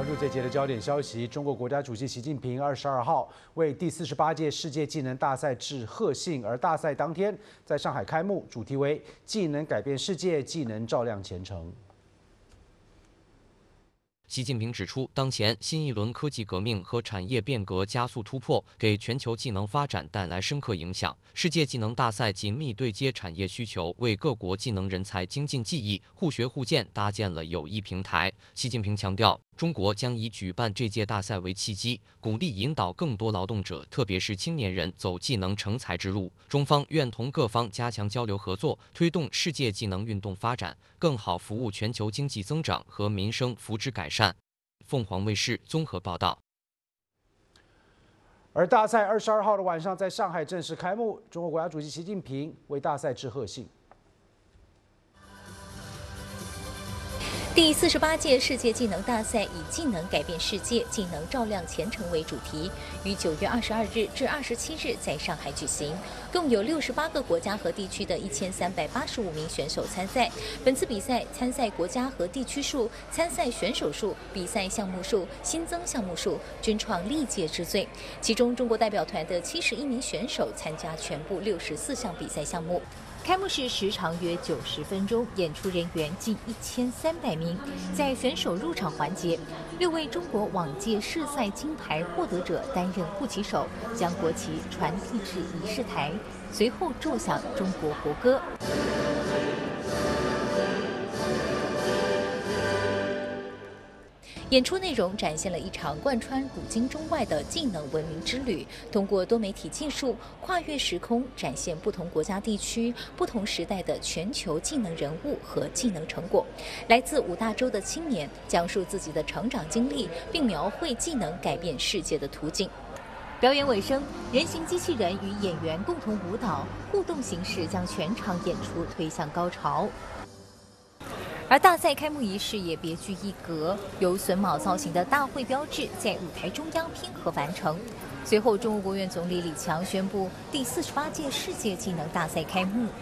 关注这节的焦点消息，中国国家主席习近平22号为第48届世界技能大赛致贺信，而大赛当天在上海开幕，主题为“技能改变世界，技能照亮前程”。 习近平指出，当前新一轮科技革命和产业变革加速突破，给全球技能发展带来深刻影响。世界技能大赛紧密对接产业需求，为各国技能人才精进技艺、互学互鉴搭建了有益平台。习近平强调，中国将以举办这届大赛为契机，鼓励引导更多劳动者，特别是青年人走技能成才之路。中方愿同各方加强交流合作，推动世界技能运动发展，更好服务全球经济增长和民生福祉改善。凤凰卫视综合报道。 而大赛22号的晚上在上海正式开幕，中国国家主席习近平为大赛致贺信。 第48届世界技能大赛以“技能改变世界，技能照亮前程”为主题，于9月22日至27日在上海举行。共有68个国家和地区的1385名选手参赛。本次比赛参赛国家和地区数、参赛选手数、比赛项目数、新增项目数均创历届之最。其中，中国代表团的71名选手参加全部64项比赛项目。开幕式时长约90分钟，演出人员近1300名。在选手入场环节，6位中国往届世赛金牌获得者担任护旗手，将国旗传递至仪式台，随后奏响中国国歌。演出内容展现了一场贯穿古今中外的技能文明之旅，通过多媒体技术跨越时空，展现不同国家地区、不同时代的全球技能人物和技能成果。来自5大洲的青年讲述自己的成长经历，并描绘技能改变世界的途径。表演尾声，人形机器人与演员共同舞蹈，互动形式将全场演出推向高潮。而大赛开幕仪式也别具一格，由榫卯造型的大会标志在舞台中央拼合完成。随后，中国国务院总理李强宣布第48届世界技能大赛开幕。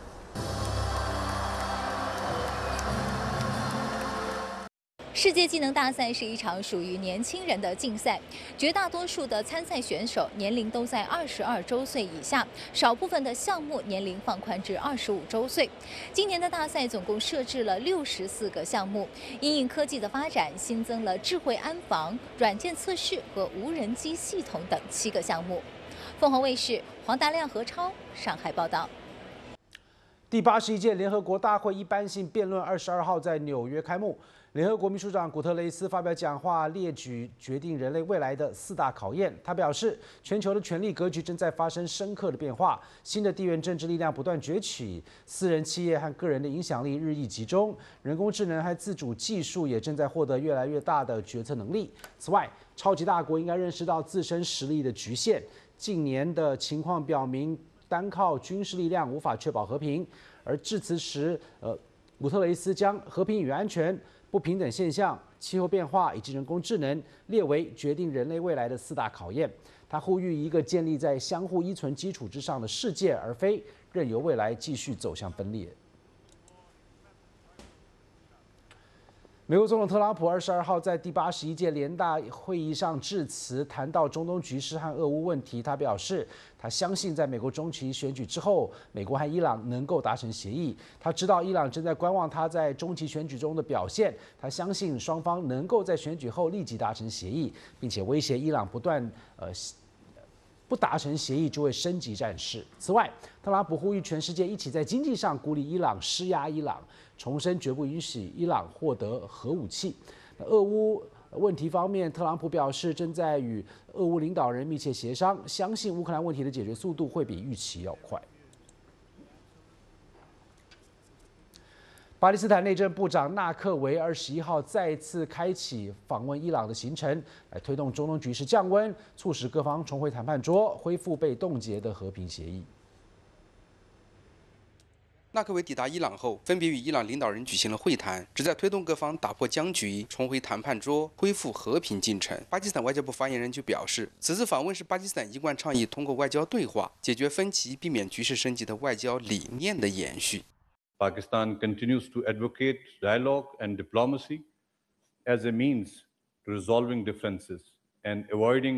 世界技能大赛是一场属于年轻人的竞赛，绝大多数的参赛选手年龄都在22周岁以下，少部分的项目年龄放宽至25周岁。今年的大赛总共设置了64个项目，因应科技的发展，新增了智慧安防、软件测试和无人机系统等7个项目。凤凰卫视黄达亮、何超上海报道。 第81届联合国大会一般性辩论22号在纽约开幕。联合国秘书长古特雷斯发表讲话，列举决定人类未来的4大考验。他表示，全球的权力格局正在发生深刻的变化，新的地缘政治力量不断崛起，私人企业和个人的影响力日益集中，人工智能和自主技术也正在获得越来越大的决策能力。此外，超级大国应该认识到自身实力的局限。近年的情况表明，单靠军事力量无法确保和平。而致辞时，古特雷斯将和平与安全、不平等现象、气候变化以及人工智能列为决定人类未来的4大考验。他呼吁一个建立在相互依存基础之上的世界，而非任由未来继续走向分裂。美国总统特朗普22号在第81届联大会议上致辞，谈到中东局势和俄乌问题。他表示，他相信在美国中期选举之后，美国和伊朗能够达成协议。他知道伊朗正在观望他在中期选举中的表现，他相信双方能够在选举后立即达成协议，并且威胁伊朗不达成协议就会升级战事。此外，特朗普呼吁全世界一起在经济上孤立伊朗、施压伊朗，重申绝不允许伊朗获得核武器。俄乌问题方面，特朗普表示正在与俄乌领导人密切协商，相信乌克兰问题的解决速度会比预期要快。巴基斯坦内政部长纳克维21号再次开启访问伊朗的行程，来推动中东局势降温，促使各方重回谈判桌，恢复被冻结的和平协议。 纳克维抵达伊朗后，分别与伊朗领导人举行了会谈，旨在推动各方打破僵局，重回谈判桌，恢复和平进程。巴基斯坦外交部发言人就表示，此次访问是巴基斯坦一贯倡议通过外交对话解决分歧、避免局势升级的外交理念的延续。 Pakistan continues to advocate dialogue and diplomacy as a means to resolving differences and avoiding